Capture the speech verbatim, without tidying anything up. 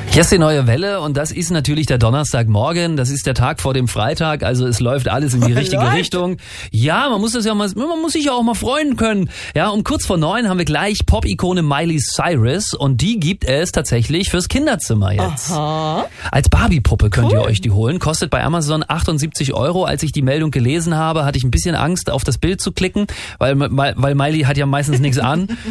Hier ist die neue Welle und das ist natürlich der Donnerstagmorgen, das ist der Tag vor dem Freitag, also es läuft alles in die richtige Läuft. Richtung. Ja, man muss das ja mal, man muss sich ja auch mal freuen können. Ja, um kurz vor neun haben wir gleich Pop-Ikone Miley Cyrus und die gibt es tatsächlich fürs Kinderzimmer jetzt. Aha. Als Barbie-Puppe könnt Cool. ihr euch die holen, kostet bei Amazon achtundsiebzig Euro. Als ich die Meldung gelesen habe, hatte ich ein bisschen Angst, auf das Bild zu klicken, weil, weil Miley hat ja meistens nichts an.